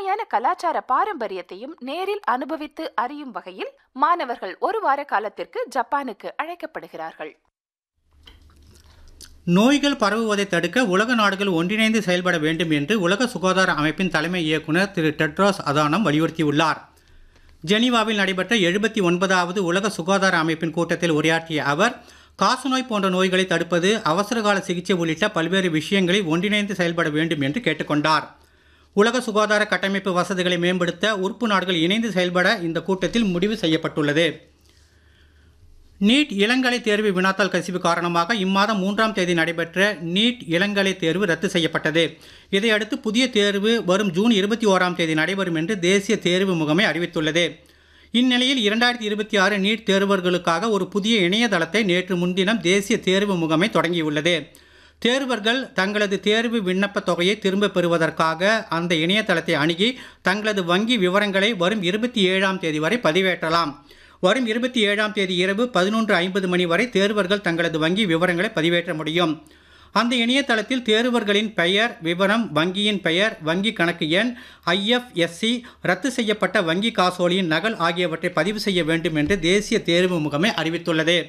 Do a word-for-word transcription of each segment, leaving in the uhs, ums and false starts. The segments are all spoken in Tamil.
பழமையான கலாச்சார பாரம்பரியத்தையும் நேரில் அனுபவித்து அறியும் வகையில் மாணவர்கள் ஒரு வார காலத்திற்கு ஜப்பானுக்கு அழைக்கப்படுகிறார்கள். நோய்கள் பரவுவதை தடுக்க உலக நாடுகள் ஒன்றிணைந்து செயல்பட வேண்டும் என்று உலக சுகாதார அமைப்பின் தலைமை இயக்குநர் திரு டெட்ரோஸ் அதானம் வலியுறுத்தியுள்ளார். ஜெனீவாவில் நடைபெற்ற எழுபத்தி ஒன்பதாவது உலக சுகாதார அமைப்பின் கூட்டத்தில் உரையாற்றிய அவர், காசநோய் போன்ற நோய்களை தடுப்பது, அவசரகால சிகிச்சை உள்ளிட்ட பல்வேறு விஷயங்களில் ஒன்றிணைந்து செயல்பட வேண்டும் என்று கேட்டுக்கொண்டார். உலக சுகாதார கட்டமைப்பு வசதிகளை மேம்படுத்த உறுப்பு நாடுகள் இணைந்து செயல்பட இந்த கூட்டத்தில் முடிவு செய்யப்பட்டுள்ளது. நீட் இளங்கலை தேர்வு வினாத்தாள் கசிவு காரணமாக இம்மாதம் மூன்றாம் தேதி நடைபெற்ற நீட் இளங்கலை தேர்வு ரத்து செய்யப்பட்டது. இதையடுத்து புதிய தேர்வு வரும் ஜூன் இருபத்தி ஓராம் தேதி நடைபெறும் என்று தேசிய தேர்வு முகமை அறிவித்துள்ளது. இந்நிலையில் இரண்டாயிரத்தி இருபத்தி ஆறு நீட் தேர்வர்களுக்காக ஒரு புதிய இணையதளத்தை நேற்று முன்தினம் தேசிய தேர்வு முகமை தொடங்கியுள்ளது. தேர்வர்கள் தங்களது தேர்வு விண்ணப்ப தொகையை திரும்ப பெறுவதற்காக அந்த இணையதளத்தை அணுகி தங்களது வங்கி விவரங்களை வரும் இருபத்தி ஏழாம் தேதி வரை பதிவேற்றலாம். வரும் இருபத்தி ஏழாம் தேதி இரவு பதினொன்று ஐம்பது மணி வரை தேர்வர்கள் தங்களது வங்கி விவரங்களை பதிவேற்ற முடியும். அந்த இணையதளத்தில் தேர்வர்களின் பெயர் விவரம், வங்கியின் பெயர், வங்கி கணக்கு எண், ஐ எஃப் எஸ் சி, ரத்து செய்யப்பட்ட வங்கி காசோலியின் நகல் ஆகியவற்றை பதிவு செய்ய வேண்டும் என்று தேசிய தேர்வு முகமை அறிவித்துள்ளது.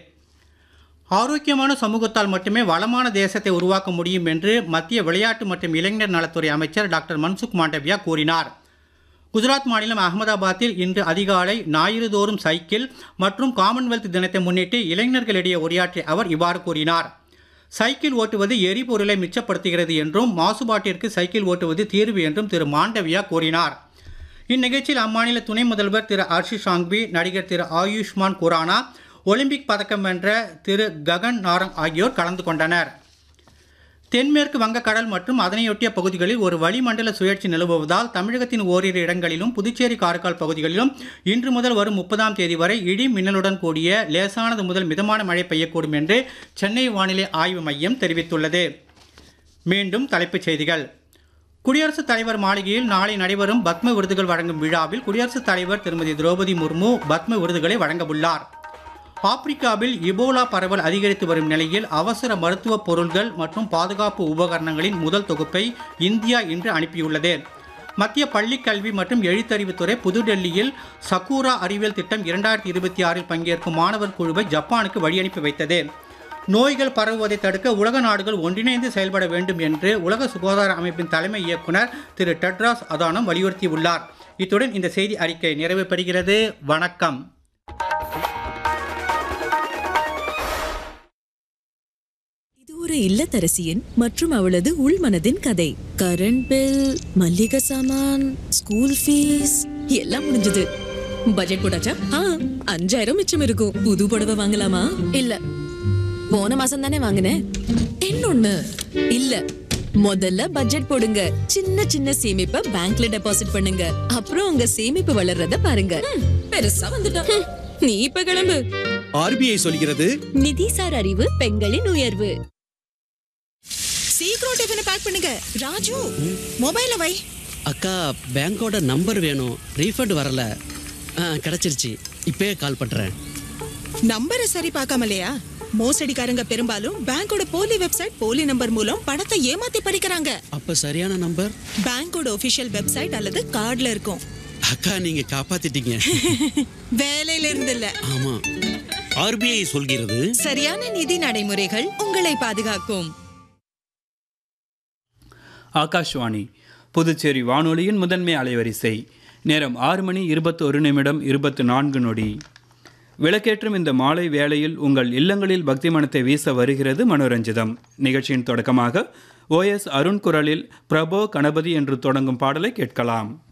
ஆரோக்கியமான சமூகத்தால் மட்டுமே வளமான தேசத்தை உருவாக்க முடியும் என்று மத்திய விளையாட்டு மற்றும் இளைஞர் நலத்துறை அமைச்சர் டாக்டர் மன்சுக் மாண்டவியா கூறினார். குஜராத் மாநிலம் அகமதாபாத்தில் இன்று அதிகாலை ஞாயிறுதோறும் சைக்கிள் மற்றும் காமன்வெல்த் தினத்தை முன்னிட்டு இளைஞர்களிடையே உரையாற்றிய அவர் இவ்வாறு கூறினார். சைக்கிள் ஓட்டுவது எரிபொருளை மிச்சப்படுத்துகிறது என்றும் மாசுபாட்டிற்கு சைக்கிள் ஓட்டுவது தீர்வு என்றும் திரு மாண்டவியா கூறினார். இந்நிகழ்ச்சியில் அம்மாநில துணை முதல்வர் திரு ஹர்ஷி சாங்வி, நடிகர் திரு ஆயுஷ்மான் குரானா, ஒலிம்பிக் பதக்கம் வென்ற திரு ககன் நாரங் ஆகியோர் கலந்து கொண்டனர். தென்மேற்கு வங்கக்கடல் மற்றும் அதனையொட்டிய பகுதிகளில் ஒரு வளிமண்டல சுழற்சி நிலவுவதால் தமிழகத்தின் ஓரிரு இடங்களிலும் புதுச்சேரி காரைக்கால் பகுதிகளிலும் இன்று முதல் வரும் முப்பதாம் தேதி வரை இடி மின்னலுடன் கூடிய லேசானது முதல் மிதமான மழை பெய்யக்கூடும் என்று சென்னை வானிலை ஆய்வு மையம் தெரிவித்துள்ளது. மீண்டும் தலைப்புச் செய்திகள். குடியரசுத் தலைவர் மாளிகையில் நாளை நடைபெறும் பத்ம விருதுகள் வழங்கும் விழாவில் குடியரசுத் தலைவர் திருமதி திரௌபதி முர்மு பத்ம விருதுகளை வழங்கவுள்ளார். ஆப்பிரிக்காவில் இபோலா பரவல் அதிகரித்து வரும் நிலையில் அவசர மருத்துவ பொருள்கள் மற்றும் பாதுகாப்பு உபகரணங்களின் முதல் தொகுப்பை இந்தியா இன்று அனுப்பியுள்ளது. மத்திய பள்ளிக் கல்வி மற்றும் எழுத்தறிவுத்துறை புதுடெல்லியில் சக்கூரா அறிவியல் திட்டம் இரண்டாயிரத்தி இருபத்தி ஆறில் பங்கேற்கும் மாணவர் குழுவை ஜப்பானுக்கு வழியனுப்பி வைத்தது. நோய்கள் பரவுவதை தடுக்க உலக நாடுகள் ஒன்றிணைந்து செயல்பட வேண்டும் என்று உலக சுகாதார அமைப்பின் தலைமை இயக்குநர் திரு டெட்ராஸ் அதானம் வலியுறுத்தியுள்ளார். இத்துடன் இந்த செய்தி அறிக்கை நிறைவு பெறுகிறது. வணக்கம். ஒரு இல்லத்தரசியின் மற்றும் அவளது உள்மனதின் கதை. கரண்ட் பில், மல்லிகை சாமான், ஸ்கூல் ஃபீஸ் எல்லாம் முடிஞ்சது. பட்ஜெட் போட்டாச்சா? அஞ்சாயிரம் மிச்சம் இருக்கும். புது புடவை வாங்கலாமா? இல்ல, போன மாசம் தானே வாங்கினேன். இன்னொன்னு இல்ல, முதல்ல பட்ஜெட் போடுங்க. சின்ன சின்ன சேமிப்பை பேங்க்ல டெபாசிட் பண்ணுங்க. அப்புறம் உங்க சேமிப்பு வளர்றத பாருங்க. பெருசா வந்துட்டா நீ இப்ப கிளம்பு. ஆர்பிஐ சொல்கிறது, நிதிசார் அறிவு பெண்களின் உயர்வு. சீக்கிரம் டிஃபனை பேக் பண்ணுங்க. ராஜு, மொபைல வை. அக்கா, பேங்கோட நம்பர் வேணும். ரீஃபண்ட் வரல. கிடைச்சிருச்சு. இப்பவே கால் பண்றேன். நம்பரை சரி பார்க்காமலையா? மோசடிக்காரங்க பெரும்பாலும் பேங்கோட போலி வெப்சைட், போலி நம்பர் மூலம் பணத்தை ஏமாத்தி பறிக்கிறாங்க. அப்ப சரியான நம்பர் பேங்கோட ஒபிஷியல் வெப்சைட் அல்லது கார்டுல இருக்கும். அக்கா, நீங்க காப்பாத்திட்டீங்க. வேலையில இருந்து இல்ல. ஆமா, ஆர்பிஐ சொல்கிறது, சரியான நிதி நடைமுறைகள் உங்களை பாதுகாக்கும். ஆகாஷ்வாணி புதுச்சேரி வானொலியின் முதன்மை அலைவரிசை. நேரம் ஆறு மணி இருபத்தி ஒரு நிமிடம் இருபத்தி நான்கு நொடி. விளக்கேற்றும் இந்த மாலை வேளையில் உங்கள் இல்லங்களில் பக்தி மனத்தை வீச வருகிறது மனோரஞ்சிதம். நிகழ்ச்சியின் தொடக்கமாக ஓ எஸ் அருண் குரலில் பிரபோ கணபதி என்று தொடங்கும் பாடலை கேட்கலாம்.